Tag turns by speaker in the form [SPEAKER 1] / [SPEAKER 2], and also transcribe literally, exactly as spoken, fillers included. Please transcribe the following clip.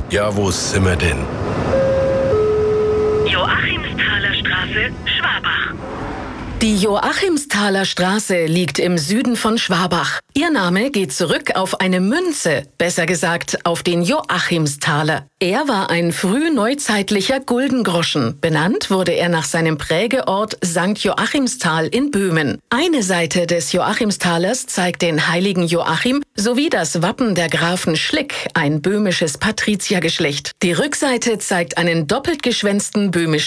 [SPEAKER 1] Ja, wo sind wir denn?
[SPEAKER 2] Joachimsthaler Straße, Schwabach.
[SPEAKER 3] Die Joachimsthaler Straße liegt im Süden von Schwabach. Ihr Name geht zurück auf eine Münze, besser gesagt auf den Joachimsthaler. Er war ein frühneuzeitlicher Guldengroschen. Benannt wurde er nach seinem Prägeort Sankt Joachimsthal in Böhmen. Eine Seite des Joachimsthalers zeigt den heiligen Joachim sowie das Wappen der Grafen Schlick, ein böhmisches Patriziergeschlecht. Die Rückseite zeigt einen doppelt geschwänzten böhmischen